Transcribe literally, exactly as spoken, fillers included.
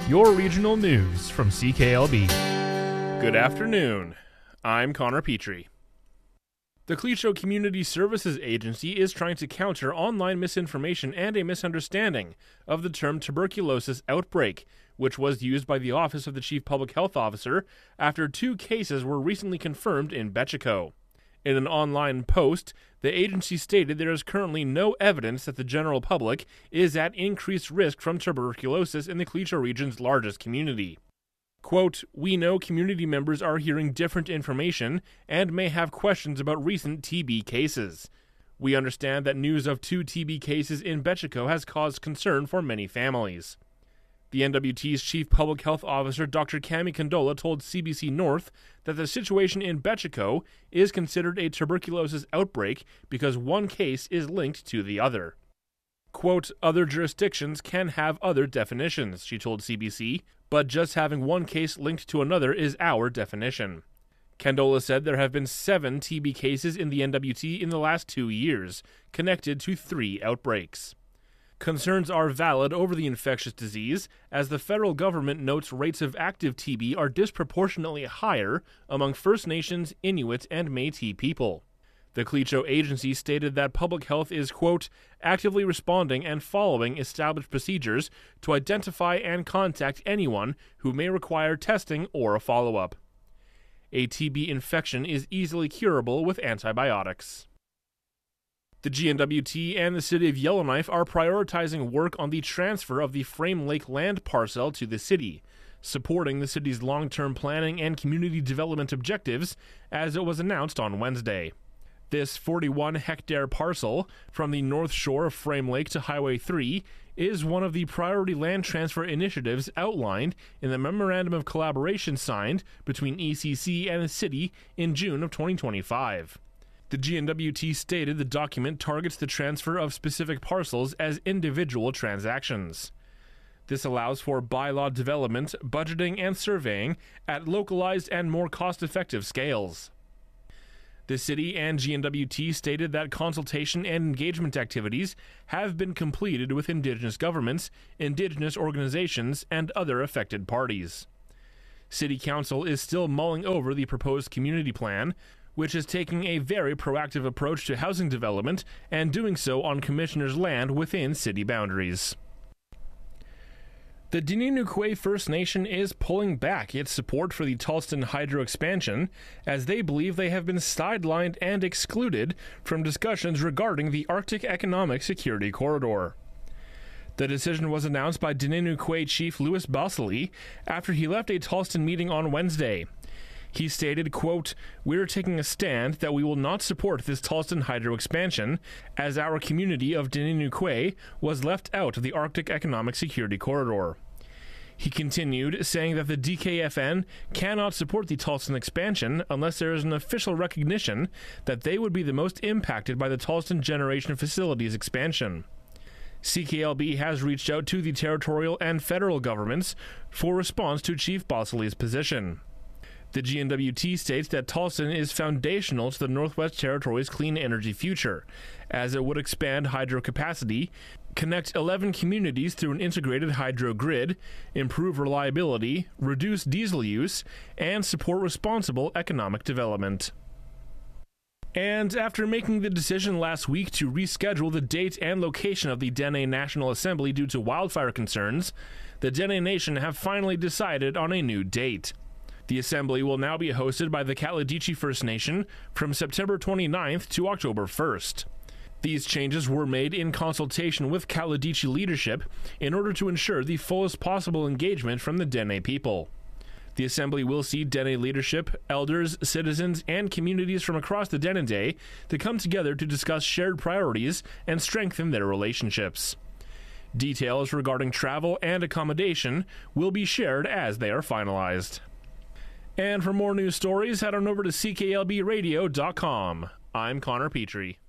your regional news from C K L B. Good afternoon. I'm Connor Petrie. The Clecho Community Services Agency is trying to counter online misinformation and a misunderstanding of the term tuberculosis outbreak, which was used by the Office of the Chief Public Health Officer after two cases were recently confirmed in Betchico. In an online post, the agency stated there is currently no evidence that the general public is at increased risk from tuberculosis in the Clecho region's largest community. Quote, "We know community members are hearing different information and may have questions about recent T B cases. We understand that news of two T B cases in Betchico has caused concern for many families." The N W T's Chief Public Health Officer, Doctor Cami Condola, told C B C North that the situation in Betchico is considered a tuberculosis outbreak because one case is linked to the other. Quote, "Other jurisdictions can have other definitions," she told C B C, "but just having one case linked to another is our definition." Condola said there have been seven T B cases in the N W T in the last two years, connected to three outbreaks. Concerns are valid over the infectious disease, as the federal government notes rates of active T B are disproportionately higher among First Nations, Inuit, and Métis people. The Clecho agency stated that public health is, quote, "actively responding and following established procedures to identify and contact anyone who may require testing or a follow-up." A T B infection is easily curable with antibiotics. The G N W T and the City of Yellowknife are prioritizing work on the transfer of the Frame Lake land parcel to the city, supporting the city's long-term planning and community development objectives, as it was announced on Wednesday. This forty-one hectare parcel, from the north shore of Frame Lake to Highway three, is one of the priority land transfer initiatives outlined in the Memorandum of Collaboration signed between E C C and the city in June of twenty twenty-five. The G N W T stated the document targets the transfer of specific parcels as individual transactions. This allows for bylaw development, budgeting, and surveying at localized and more cost-effective scales. The city and G N W T stated that consultation and engagement activities have been completed with Indigenous governments, Indigenous organizations, and other affected parties. City Council is still mulling over the proposed community plan, which is taking a very proactive approach to housing development and doing so on commissioners' land within city boundaries. The Dininukwe First Nation is pulling back its support for the Tolston hydro expansion, as they believe they have been sidelined and excluded from discussions regarding the Arctic Economic Security Corridor. The decision was announced by Dininukwe Chief Louis Bossely after he left a Tolston meeting on Wednesday. He stated, quote, "We're taking a stand that we will not support this Tolston hydro expansion, as our community of Dininukwe was left out of the Arctic Economic Security Corridor." He continued, saying that the D K F N cannot support the Tolston expansion unless there is an official recognition that they would be the most impacted by the Tolston Generation Facilities expansion. C K L B has reached out to the territorial and federal governments for response to Chief Bossely's position. The G N W T states that Tolston is foundational to the Northwest Territories' clean energy future, as it would expand hydro capacity, connect eleven communities through an integrated hydro grid, improve reliability, reduce diesel use, and support responsible economic development. And after making the decision last week to reschedule the date and location of the Dene National Assembly due to wildfire concerns, the Dene Nation have finally decided on a new date. The assembly will now be hosted by the Kaladichi First Nation from September twenty-ninth to October first. These changes were made in consultation with Kaladichi leadership in order to ensure the fullest possible engagement from the Dene people. The assembly will see Dene leadership, elders, citizens, and communities from across the Denendeh to come together to discuss shared priorities and strengthen their relationships. Details regarding travel and accommodation will be shared as they are finalized. And for more news stories, head on over to C K L B radio dot com. I'm Connor Petrie.